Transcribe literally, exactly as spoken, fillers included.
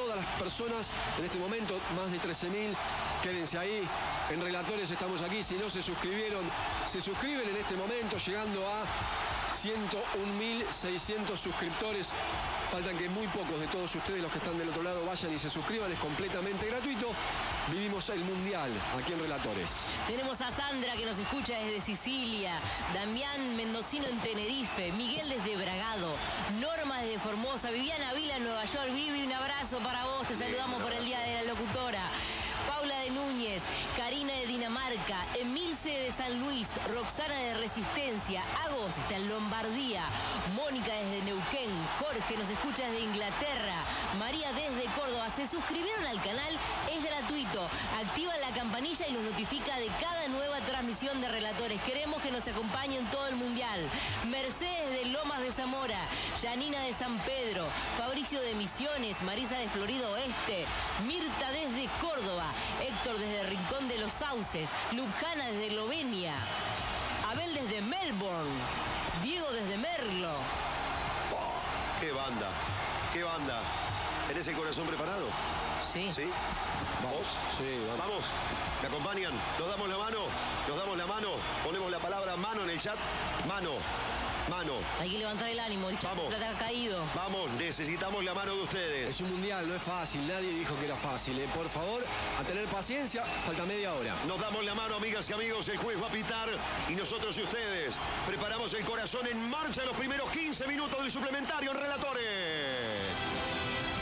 todas las personas en este momento, más de trece mil. Quédense ahí. En Relatores estamos aquí. Si no se suscribieron, se suscriben en este momento, llegando a ciento un mil seiscientos suscriptores. Faltan que muy pocos de todos ustedes, los que están del otro lado, vayan y se suscriban. Es completamente gratuito. Vivimos el Mundial aquí en Relatores. Tenemos a Sandra, que nos escucha desde Sicilia, Damián Mendocino en Tenerife, Miguel desde Bragado, Norma desde Formosa, Viviana Vila en Nueva York. Vivi, un abrazo para vos, te saludamos por el Día de la Locutora. Paula de Núñez, Karina de Dinamarca, Emilce de San Luis, Roxana de Resistencia, Agos está en Lombardía, Mónica desde Neuquén, Jorge nos escucha desde Inglaterra, María desde Córdoba. Se suscribieron al canal, es gratuito, activan la campanilla y los notifica de cada nueva transmisión de Relatores. Queremos que nos acompañen todo el Mundial. Mercedes de Lomas de Zamora, Yanina de San Pedro, Fabricio de Misiones, Marisa de Florida Oeste, Mirta desde Córdoba, Héctor desde Rincón de los Sauces, Lujana desde Eslovenia, Abel desde Melbourne, Diego desde Merlo. Oh, ¡qué banda! ¡Qué banda! ¿Tenés el corazón preparado? Sí. ¿Sí? Vamos. Sí, vamos. Vamos. ¿Me acompañan? ¿Nos damos la mano? ¿Nos damos la mano? Ponemos la palabra mano en el chat. Mano. Mano. Hay que levantar el ánimo, el chat Vamos. está caído. Vamos, necesitamos la mano de ustedes. Es un Mundial, no es fácil. Nadie dijo que era fácil. ¿eh? Por favor, a tener paciencia. Falta media hora. Nos damos la mano, amigas y amigos. El juez va a pitar y nosotros y ustedes preparamos el corazón en marcha en los primeros quince minutos del suplementario en Relatores.